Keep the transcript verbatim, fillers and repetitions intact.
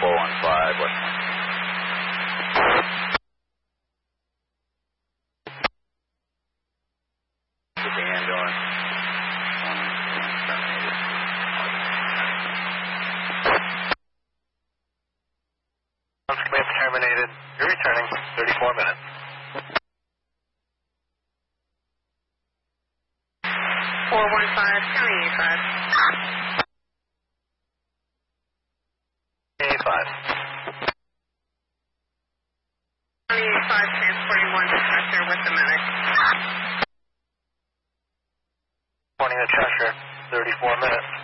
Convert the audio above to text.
four one five, West. With the ambulance. Once command terminated, you're returning, thirty-four minutes. four one five, County eighty-five. eighty-five. County eighty-five, transporting one to Cheshire with the medic. Morning to Cheshire, thirty-four minutes.